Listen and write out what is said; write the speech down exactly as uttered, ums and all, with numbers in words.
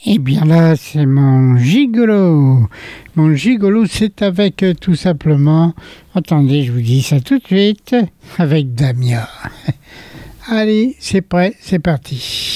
Eh bien là, c'est mon gigolo. Mon gigolo, c'est avec euh, tout simplement... Attendez, je vous dis ça tout de suite. Avec Damia. Allez, c'est prêt, c'est parti.